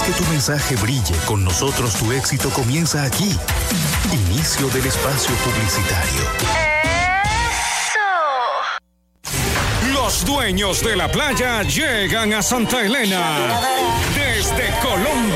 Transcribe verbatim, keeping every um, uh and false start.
que tu mensaje brille, con nosotros tu éxito comienza aquí. Inicio del espacio publicitario. ¡Eso! Los dueños de la playa llegan a Santa Elena. Desde Colombia.